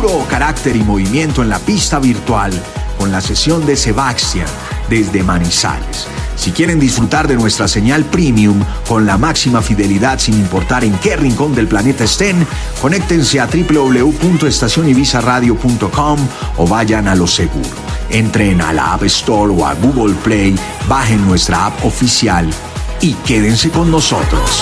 puro carácter y movimiento en la pista virtual con la sesión de Sebastián desde Manizales. Si quieren disfrutar de nuestra señal premium con la máxima fidelidad sin importar en qué rincón del planeta estén, conéctense a www.estacionibizaradio.com o vayan a lo seguro. Entren a la App Store o a Google Play, bajen nuestra app oficial y quédense con nosotros.